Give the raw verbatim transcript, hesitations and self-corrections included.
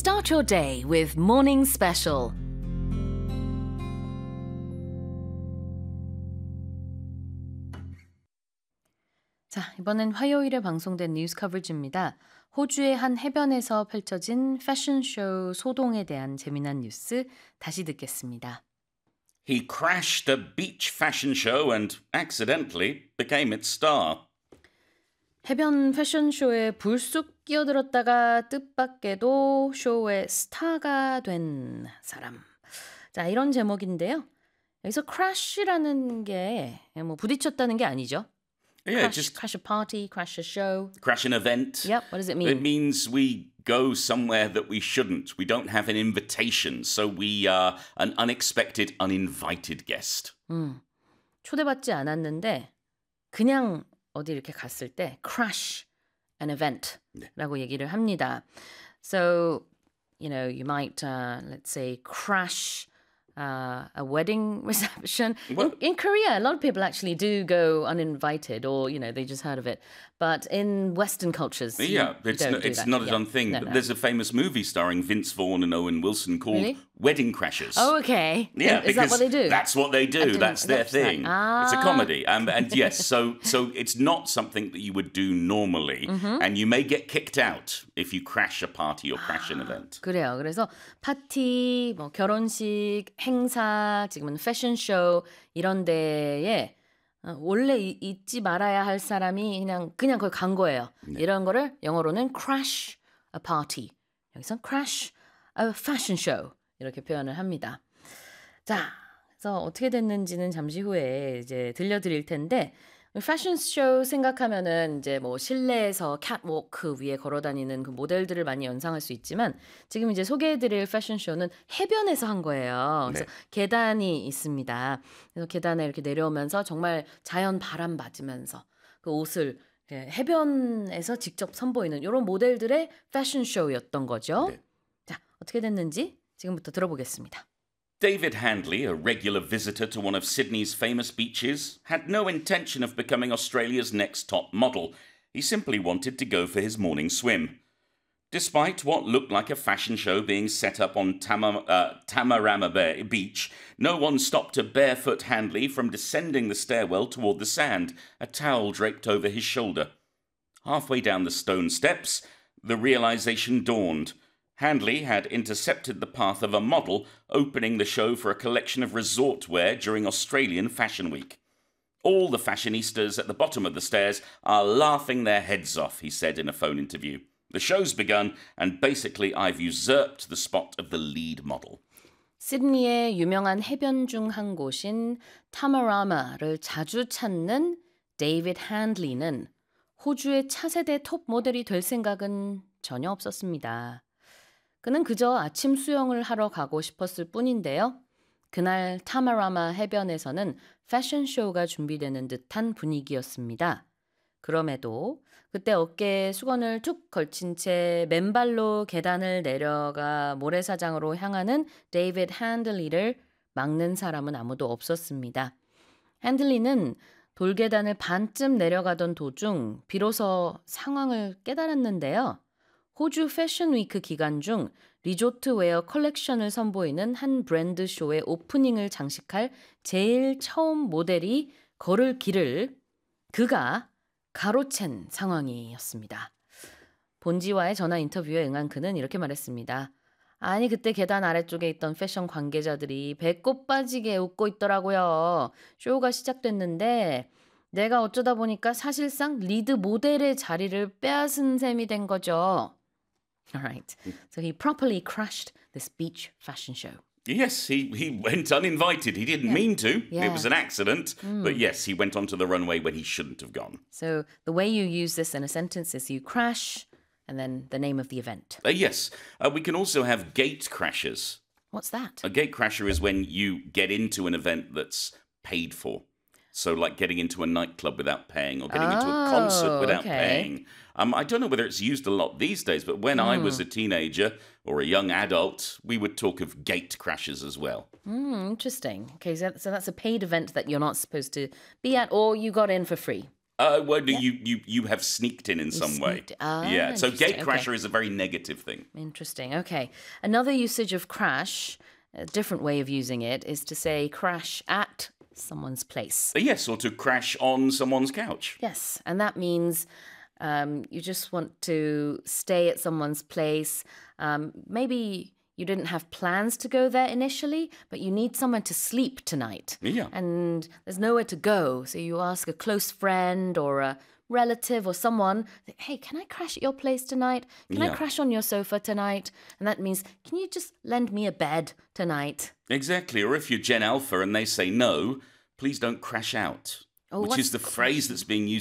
Start your day with Morning Special. 자, 이번엔 화요일에 방송된 뉴스 커버지입니다. 호주의 한 해변에서 펼쳐진 패션쇼 소동에 대한 재미난 뉴스 다시 듣겠습니다. He crashed a beach fashion show and accidentally became its star. 해변 패션쇼에 불쑥 끼어들었다가 뜻밖에도 쇼의 스타가 된 사람. 자, 이런 제목인데요. 여기서 crash라는 게 뭐 부딪혔다는 게 아니죠. Yeah, crash, just crash a party, crash a show. crash an event. Yep, what does it mean? It means we go somewhere that we shouldn't. We don't have an invitation, so we are an unexpected, uninvited guest. 음, 초대받지 않았는데 그냥 어디 이렇게 갔을 때 crash an event라고 얘기를 합니다. So, you know, you might, uh, let's say, crash uh, a wedding reception. Well, in, in Korea, a lot of people actually do go uninvited or, you know, they just heard of it. But in Western cultures, you, yeah, you it's don't no, do it's that. not a Yeah. done thing. No, But no. there's a famous movie starring Vince Vaughn and Owen Wilson called Really? Wedding Crashers. Oh, okay. Yeah, Is that what they do? That's what they do. didn't That's their watch that. thing. It's a Ah. comedy. Um, and yes, so so it's not something that you would do normally. And you may get kicked out if you crash a party or crash an event. 그래요. 그래서 파티, 뭐 결혼식, 행사, 지금은 패션쇼 이런 데에 어, 원래 이, 있지 말아야 할 사람이 그냥 그냥 거기 간 거예요. 이런 거를 영어로는 crash a party. 여기서 crash a fashion show 이렇게 표현을 합니다. 자, 그래서 어떻게 됐는지는 잠시 후에 이제 들려드릴 텐데 패션쇼 생각하면은 이제 뭐 실내에서 catwalk 위에 걸어다니는 그 모델들을 많이 연상할 수 있지만 지금 이제 소개해드릴 패션쇼는 해변에서 한 거예요. 그래서 네. 계단이 있습니다. 그래서 계단에 이렇게 내려오면서 정말 자연 바람 맞으면서 그 옷을 이렇게 해변에서 직접 선보이는 이런 모델들의 패션쇼였던 거죠. 네. 자, 어떻게 됐는지 지금부터 들어보겠습니다. David Handley, a regular visitor to one of Sydney's famous beaches, had no intention of becoming Australia's next top model. He simply wanted to go for his morning swim. Despite what looked like a fashion show being set up on Tama, uh, Tamarama Bay Beach, no one stopped a barefoot Handley from descending the stairwell toward the sand, a towel draped over his shoulder. Halfway down the stone steps, the realization dawned. Handley had intercepted the path of a model opening the show for a collection of resort wear during Australian Fashion Week. All the fashionistas at the bottom of the stairs are laughing their heads off, he said in a phone interview. The show's begun, and basically I've usurped the spot of the lead model. 시드니의 유명한 해변 중 한 곳인 타마라마를 자주 찾는 데이비드 핸들리는 호주의 차세대 톱 모델이 될 생각은 전혀 없었습니다. 그는 그저 아침 수영을 하러 가고 싶었을 뿐인데요. 그날 타마라마 해변에서는 패션쇼가 준비되는 듯한 분위기였습니다. 그럼에도 그때 어깨에 수건을 툭 걸친 채 맨발로 계단을 내려가 모래사장으로 향하는 데이비드 핸들리를 막는 사람은 아무도 없었습니다. 핸들리는 돌계단을 반쯤 내려가던 도중 비로소 상황을 깨달았는데요. 호주 패션 위크 기간 중 리조트 웨어 컬렉션을 선보이는 한 브랜드 쇼의 오프닝을 장식할 제일 처음 모델이 걸을 길을 그가 가로챈 상황이었습니다. 본지와의 전화 인터뷰에 응한 그는 이렇게 말했습니다. 아니 그때 계단 아래쪽에 있던 패션 관계자들이 배꼽 빠지게 웃고 있더라고요. 쇼가 시작됐는데 내가 어쩌다 보니까 사실상 리드 모델의 자리를 빼앗은 셈이 된 거죠. Alright, so he properly crashed this beach fashion show. Yes, he, he went uninvited. He didn't mean to. Yeah. It was an accident. But yes, he went onto the runway when he shouldn't have gone. So the way you use this in a sentence is you crash and then the name of the event. Uh, yes, uh, we can also have gate crashers. What's that? A gate crasher is when you get into an event that's paid for. So like getting into a nightclub without paying or getting into a concert Oh, without okay. paying. Um, I don't know whether it's used a lot these days, but when I was a teenager or a young adult, we would talk of gate crashers as well. Hmm, interesting. Okay, so, so that's a paid event that you're not supposed to be at or you got in for free. Uh, well, you, you, you have sneaked in in some way. sneaked- ah, yeah, so interesting, gatecrasher okay. is a very negative thing. Interesting. Okay. Another usage of crash, a different way of using it, is to say crash at someone's place. Uh, Yes, or to crash on someone's couch. Yes, and that means um, you just want to stay at someone's place. Um, maybe you didn't have plans to go there initially, but you need somewhere to sleep tonight. Yeah. And there's nowhere to go. So you ask a close friend or a relative or someone, hey, can I crash at your place tonight? Can I Yeah. crash on your sofa tonight? And that means, can you just lend me a bed tonight? Exactly, or if you're Gen Alpha and they say no, please don't crash out. Oh, which what's is the crash- phrase that's being used